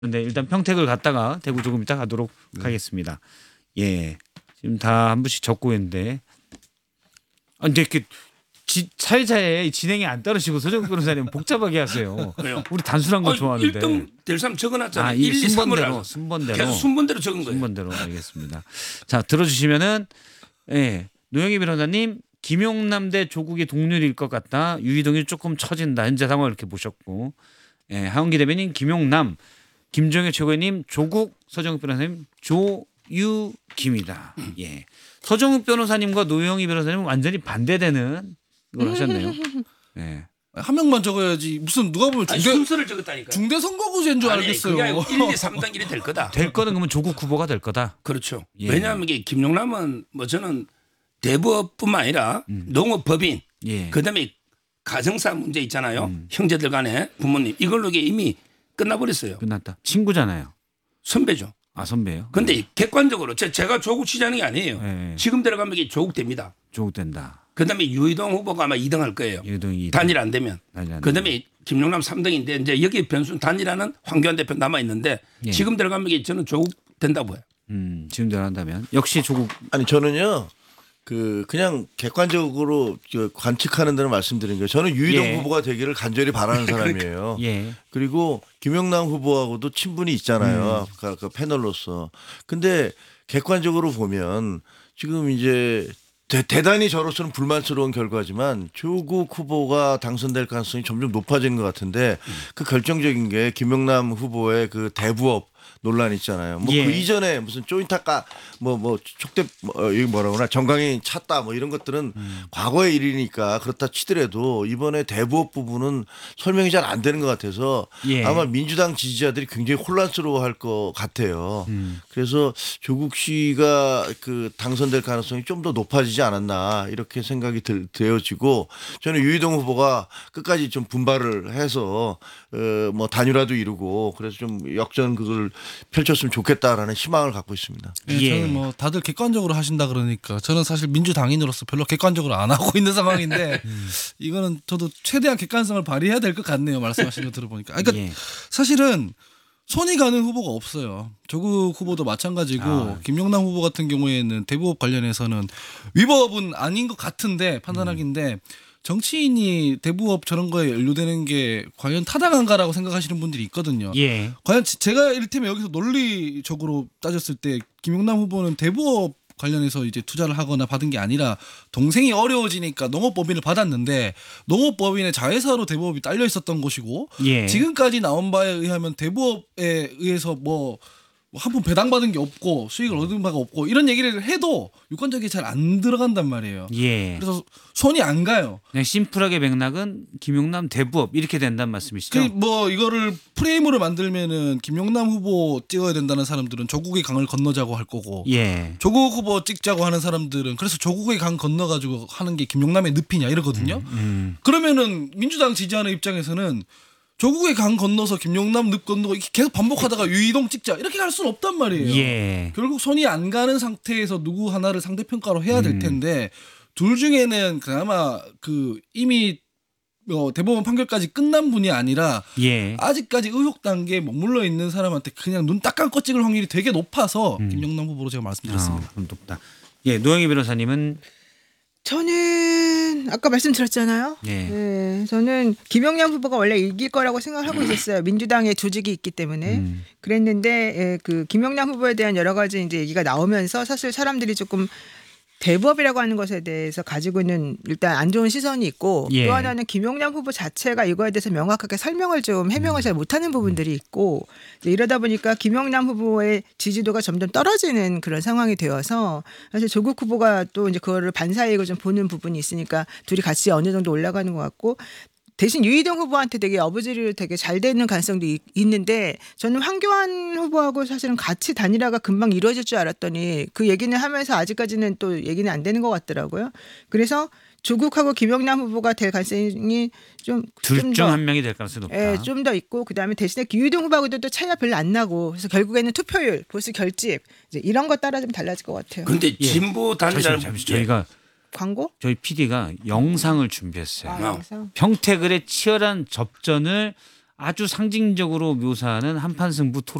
근데 일단 평택을 갔다가 대구 조금 이따 가도록 하겠습니다. 예, 지금 다 한 분씩 적고 있는데, 근데 이렇게 사회자의 진행이 안 따르시고 서정욱 변호사님 복잡하게 하세요. 왜요? 우리 단순한 거 좋아하는데. 1등 될 사람 적어놨잖아요. 이 1, 2, 3을 순번대로 계속 순번대로 적은 거예요. 순번대로 알겠습니다. 자, 들어주시면은 예, 노영희 변호사님 김용남 대 조국의 동률일 것 같다. 유이동이 조금 처진다. 현재 상황을 이렇게 보셨고, 예, 하원기 대변인 김용남, 김종혁 최고위님 조국, 서정욱 변호사님 조유김이다. 예, 서정욱 변호사님과 노영희 변호사님은 완전히 반대되는 걸 하셨네요. 예. 한 명만 적어야지. 무슨 누가 보면 순서를 적었다니까요. 중대 선거구제인 줄 알겠어요. 그게 아니고 1, 2, 3단 길이 될 거다. 될 거는 그러면 조국 후보가 될 거다. 그렇죠. 예. 왜냐하면 이게 김용남은 뭐 저는 대법뿐만 아니라 농업법인, 예. 그다음에 가정사 문제 있잖아요. 형제들 간에 부모님 이걸로 이게 이미 끝나버렸어요. 끝났다. 친구잖아요. 선배죠. 아, 선배예요. 근데 객관적으로 제가 조국 취재하는 게 아니에요. 예. 지금 들어가면 이게 조국 됩니다. 조국 된다. 그다음에 유이동 후보가 아마 2등 할 거예요. 유동이 단일 안 되면. 단일 안 그다음에 김용남 3등인데 이제 여기 변수는 단일하는 황교안 대표 남아 있는데 예. 지금 들어가면 이게 저는 조국 된다고 해요. 지금 들어간다면 역시 조국. 아니 저는요 그냥 객관적으로 관측하는 데는 말씀드린 거예요. 저는 유이동 예. 후보가 되기를 간절히 바라는 사람이에요. 예. 그리고 김영남 후보하고도 친분이 있잖아요. 그 패널로서. 근데 객관적으로 보면 지금 이제 대단히 저로서는 불만스러운 결과지만 조국 후보가 당선될 가능성이 점점 높아지는 것 같은데 그 결정적인 게 김영남 후보의 그 대부업 논란 있잖아요. 뭐 예. 그 이전에 무슨 조인타까 뭐 촉대 이거 뭐라고나 정강이 찼다 뭐 이런 것들은 과거의 일이니까 그렇다 치더라도 이번에 대부업 부분은 설명이 잘 안 되는 것 같아서 예. 아마 민주당 지지자들이 굉장히 혼란스러워할 것 같아요. 그래서 조국 씨가 그 당선될 가능성이 좀 더 높아지지 않았나 이렇게 생각이 되어지고 저는 유이동 후보가 끝까지 좀 분발을 해서 뭐 단일화도 이루고 그래서 좀 역전 그걸 펼쳤으면 좋겠다라는 희망을 갖고 있습니다. 예, 예. 저는 뭐 다들 객관적으로 하신다 그러니까 저는 사실 민주당인으로서 별로 객관적으로 안 하고 있는 상황인데 이거는 저도 최대한 객관성을 발휘해야 될 것 같네요. 말씀하신 거 들어보니까. 그러니까 예. 사실은 손이 가는 후보가 없어요. 조국 후보도 마찬가지고 김용남 후보 같은 경우에는 대부업 관련해서는 위법은 아닌 것 같은데 판단하기인데 정치인이 대부업 저런 거에 연루되는 게 과연 타당한가라고 생각하시는 분들이 있거든요. 예. 과연 제가 이를테면 여기서 논리적으로 따졌을 때 김용남 후보는 대부업 관련해서 이제 투자를 하거나 받은 게 아니라 동생이 어려워지니까 농업법인을 받았는데 농업법인의 자회사로 대부업이 딸려 있었던 것이고 예. 지금까지 나온 바에 의하면 대부업에 의해서 뭐 한 푼 배당받은 게 없고 수익을 얻은 바가 없고 이런 얘기를 해도 유권자에게 잘 안 들어간단 말이에요. 예. 그래서 손이 안 가요. 그냥 심플하게 맥락은 김용남 대부업 이렇게 된다는 말씀이시죠? 뭐 이거를 프레임으로 만들면은 김용남 후보 찍어야 된다는 사람들은 조국의 강을 건너자고 할 거고 예. 조국 후보 찍자고 하는 사람들은 그래서 조국의 강 건너가지고 하는 게 김용남의 늪이냐 이러거든요. 그러면은 민주당 지지하는 입장에서는 조국의 강 건너서 김용남 늪 건너고 이렇게 계속 반복하다가 유이동 찍자 이렇게 갈 수는 없단 말이에요. 예. 결국 손이 안 가는 상태에서 누구 하나를 상대평가로 해야 될 텐데 둘 중에는 그나마 그 이미 대법원 판결까지 끝난 분이 아니라 예. 아직까지 의혹 단계에 머물러 있는 사람한테 그냥 눈 딱 감고 찍을 확률이 되게 높아서 김용남 후보로 제가 말씀드렸습니다. 그럼 높다. 예, 노영희 변호사님은 저는 아까 말씀드렸잖아요. 예. 네, 저는 김영남 후보가 원래 이길 거라고 생각을 하고 있었어요. 민주당의 조직이 있기 때문에 그랬는데 그 김영남 후보에 대한 여러 가지 이제 얘기가 나오면서 사실 사람들이 조금 대부업이라고 하는 것에 대해서 가지고 있는 일단 안 좋은 시선이 있고 예. 또 하나는 김용남 후보 자체가 이거에 대해서 명확하게 설명을 좀 해명을 잘 못하는 부분들이 있고 이러다 보니까 김용남 후보의 지지도가 점점 떨어지는 그런 상황이 되어서 사실 조국 후보가 또 이제 그거를 반사이익을 좀 보는 부분이 있으니까 둘이 같이 어느 정도 올라가는 것 같고 대신 유이동 후보한테 되게 어부지리로 되게 잘 되는 가능성도 있는데 저는 황교안 후보하고 사실은 같이 단일화가 금방 이루어질 줄 알았더니 그 얘기는 하면서 아직까지는 또 얘기는 안 되는 것 같더라고요. 그래서 조국하고 김영남 후보가 될 가능성이 둘 중 한 명이 될 가능성이 높다. 예, 좀 더 있고 그다음에 대신에 유이동 후보하고도 또 차이가 별로 안 나고 그래서 결국에는 투표율, 보수 결집 이제 이런 것 따라 좀 달라질 것 같아요. 근데 진보 단일화 잠시 저희가 광고? 저희 PD가 영상을 준비했어요. 그래서 평택을의 치열한 접전을 아주 상징적으로 묘사하는 한판 승부 토론.